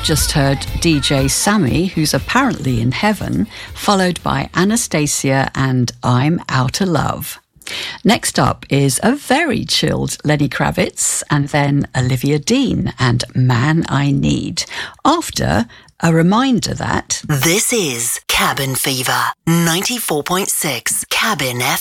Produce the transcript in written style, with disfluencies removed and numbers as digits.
just heard DJ Sammy, who's apparently in heaven, followed by Anastacia and I'm Out of Love. Next up is a very chilled Lenny Kravitz and then Olivia Dean and Man I Need. After a reminder that... This is Cabin Fever, 94.6 Cabin FM.